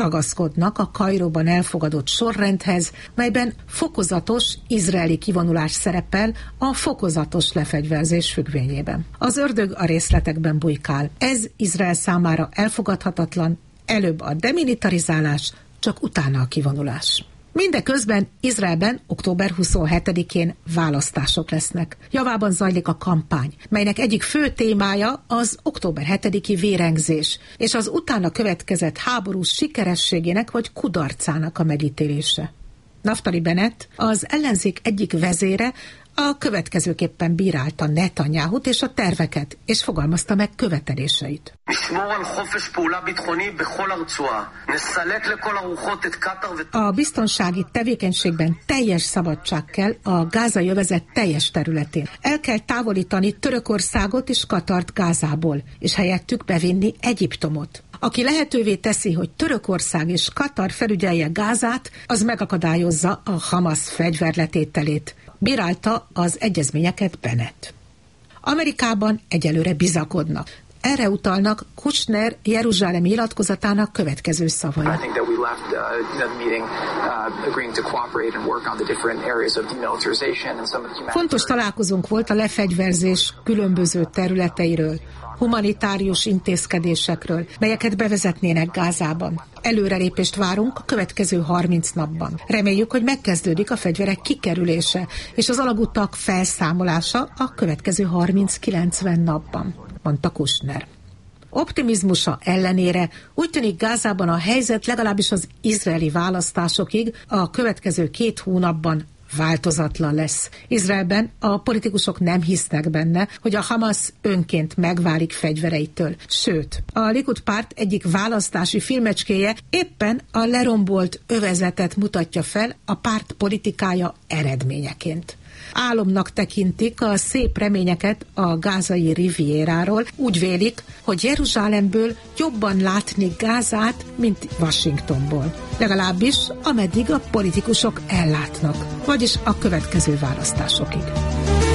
ragaszkodnak a Kairóban elfogadott sorrendhez, melyben fokozatos izraeli kivonulás szerepel a fokozatos lefegyverzés függvényében. Az ördög a részletekben bujkál. Ez Izrael számára elfogadhatatlan, előbb a demilitarizálás, csak utána a kivonulás. Mindeközben Izraelben október 27-én választások lesznek. Javában zajlik a kampány, melynek egyik fő témája az október 7-i vérengzés, és az utána következett háború sikerességének vagy kudarcának a megítélése. Naftali Bennett, az ellenzék egyik vezére, a következőképpen bírálta Netanyahut és a terveket, és fogalmazta meg követeléseit. A biztonsági tevékenységben teljes szabadság kell a gázai övezet teljes területén. El kell távolítani Törökországot és Katart Gázából, és helyettük bevinni Egyiptomot. Aki lehetővé teszi, hogy Törökország és Katar felügyelje Gázát, az megakadályozza a Hamasz fegyverletételét. Bírálta az egyezményeket Bennett. Amerikában egyelőre bizakodnak. Erre utalnak Kushner jeruzsálemi nyilatkozatának következő szavai. Fontos találkozónk volt a lefegyverzés különböző területeiről, humanitárius intézkedésekről, melyeket bevezetnének Gázában. Előrelépést várunk a következő 30 napban. Reméljük, hogy megkezdődik a fegyverek kikerülése és az alagútak felszámolása a következő 30-90 napban, mondta Kushner. Optimizmusa ellenére úgy tűnik Gázában a helyzet legalábbis az izraeli választásokig a következő 2 hónapban változatlan lesz. Izraelben a politikusok nem hisznek benne, hogy a Hamasz önként megválik fegyvereitől. Sőt, a Likud párt egyik választási filmecskéje éppen a lerombolt övezetet mutatja fel a párt politikája eredményeként. Álomnak tekintik a szép reményeket a gázai rivieráról, úgy vélik, hogy Jeruzsálemből jobban látni Gázát, mint Washingtonból. Legalábbis, ameddig a politikusok ellátnak, vagyis a következő választásokig.